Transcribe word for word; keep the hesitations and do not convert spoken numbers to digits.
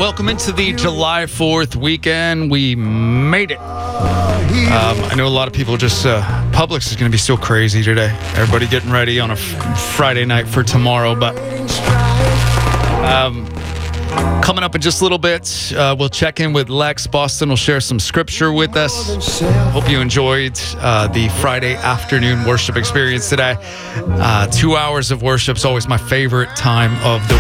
welcome into the July fourth weekend. We made it. Um, I know a lot of people just, uh, Publix is going to be so crazy today. Everybody getting ready on a f- Friday night for tomorrow. But um, coming up in just a little bit, uh, we'll check in with Lex. Boston will share some scripture with us. Hope you enjoyed uh, the Friday afternoon worship experience today. Uh, two hours of worship is always my favorite time of the